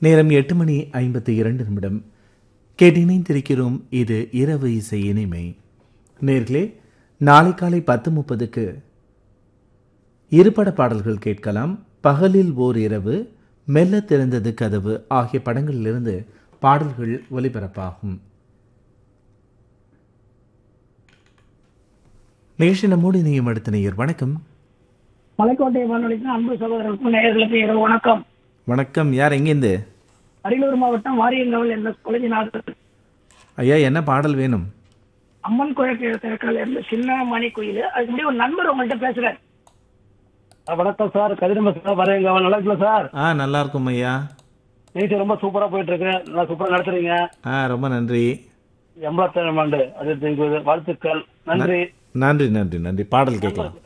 நேரம் 8:52 கேட்டிணைந்திருக்கிறோம். இது இரவு இசை இனிமை. நேர்களே, நாளை காலை 10:30க்கு இருபட பாடல்கள் கேட்கலாம். பகலில் ஓர் இரவு, மெல்ல திறந்தது கதவு ஆகிய படங்களிலிருந்து பாடல்கள் ஒலிபரப்பாகும். நிகழ்ச்சி நம்மோடு இணையும் அடுத்த நேயர். வணக்கம். மலைக்கோட்டை வானொலிக்கு அன்பு சகோதரருக்கும் நேயர்களுக்கு இரவு வணக்கம். வணக்கம். யார், எங்கேருந்து? அரியலூர் மாவட்டம் வாரியங்கவல் என்ற கொலைஞநாதர். ஐயா, என்ன பாடல் வேணும்? அம்மன் குழந்தை திறக்கால இருந்து சின்ன மணி கோயில். அதுக்கு முன்னாடி ஒரு நண்பர் உங்கள்கிட்ட பேசுறாரு. வணக்கம் சார், கதிரம்ப சார், வாரியங்கவல். நல்லா இருக்குல்ல சார்? நல்லா இருக்கும் ஐயா. நிகழ்ச்சி ரொம்ப சூப்பரா போயிட்டு இருக்கு. நல்லா சூப்பரா நடத்துறீங்க. ரொம்ப நன்றி. 87ஆம் ஆண்டு அது வாழ்த்துக்கள். நன்றி. நன்றி நன்றி நன்றி. பாடல் கேட்கலாம்.